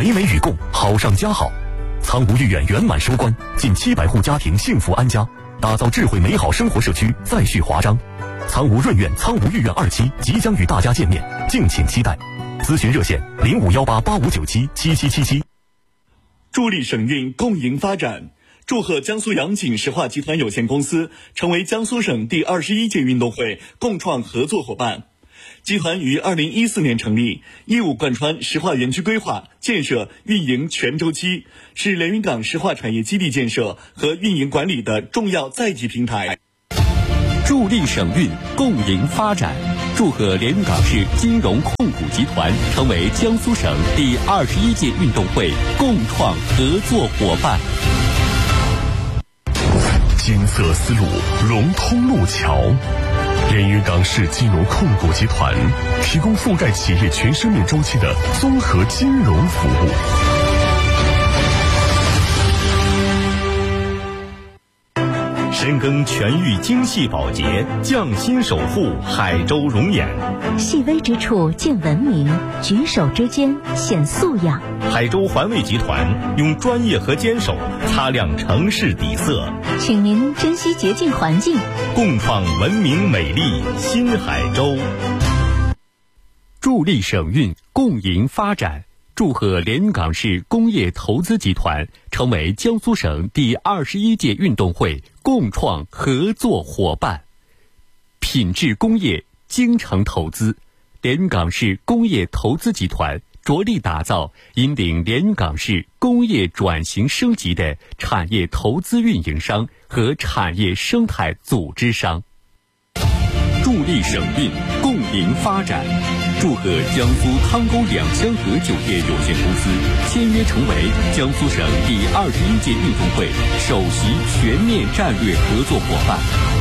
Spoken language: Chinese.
美美与共，好上加好。苍梧御苑圆满收官，近700户家庭幸福安家，打造智慧美好生活社区再续华章。苍梧润苑、苍梧御苑2期即将与大家见面，敬请期待。咨询热线051885977777。 助力省运共赢发展，祝贺江苏洋锦石化集团有限公司成为江苏省第21届运动会共创合作伙伴。集团于2014年成立，业务贯穿石化园区规划、建设、运营全周期，是连云港石化产业基地建设和运营管理的重要载体平台。 助力省运共赢发展，祝贺连云港市金融控股集团成为江苏省第21届运动会共创合作伙伴。 金色丝路龙通路桥，连云港市金融控股集团提供覆盖企业全生命周期的综合金融服务。 深耕全域精细保洁，匠心守护海州龙眼。 细微之处见文明，举手之间显素养。 海州环卫集团用专业和坚守擦亮城市底色， 请您珍惜洁净环境， 共创文明美丽新海州。 助力省运共赢发展，祝贺连云港市工业投资集团成为江苏省第21届运动会共创合作伙伴。品质工业精诚投资，连云港市工业投资集团着力打造引领连云港市工业转型升级的产业投资运营商和产业生态组织商。助力省运共赢发展，祝贺江苏汤沟两江河酒店有限公司签约成为江苏省第21届运动会首席全面战略合作伙伴。